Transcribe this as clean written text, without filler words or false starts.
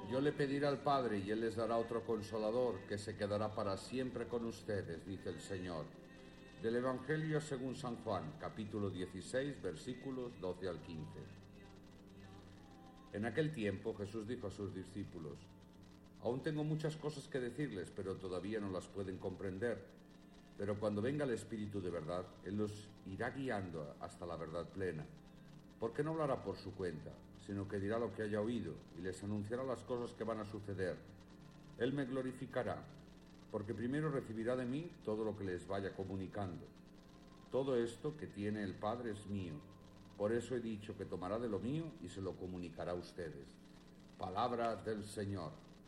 Yo le pediré al Padre y Él les dará otro consolador que se quedará para siempre con ustedes, dice el Señor. Del Evangelio según San Juan, capítulo 16, versículos 12 al 15. En aquel tiempo Jesús dijo a sus discípulos: Aún tengo muchas cosas que decirles, pero todavía no las pueden comprender. Pero cuando venga el Espíritu de verdad, Él los irá guiando hasta la verdad plena. Porque no hablará por su cuenta, sino que dirá lo que haya oído y les anunciará las cosas que van a suceder. Él me glorificará, porque primero recibirá de mí todo lo que les vaya comunicando. Todo esto que tiene el Padre es mío. Por eso he dicho que tomará de lo mío y se lo comunicará a ustedes. Palabra del Señor.